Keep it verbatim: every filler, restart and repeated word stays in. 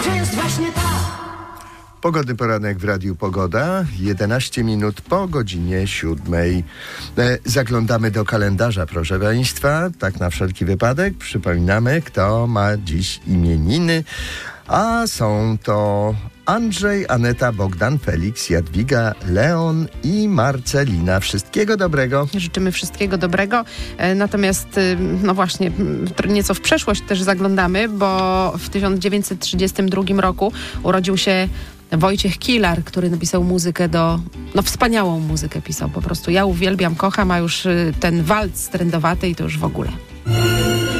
Czy jest właśnie tak? Pogodny poranek w Radiu Pogoda, jedenaście minut po godzinie siódmej. E, zaglądamy do kalendarza, proszę Państwa, tak na wszelki wypadek. Przypominamy, kto ma dziś imieniny, a są to Andrzej, Aneta, Bogdan, Felix, Jadwiga, Leon i Marcelina. Wszystkiego dobrego. Życzymy wszystkiego dobrego. E, natomiast, y, no właśnie, m, nieco w przeszłość też zaglądamy, bo w tysiąc dziewięćset trzydziestym drugim roku urodził się Wojciech Kilar, który napisał muzykę do... No wspaniałą muzykę pisał po prostu. Ja uwielbiam, kocham, a już y, ten walc trędowaty i to już w ogóle.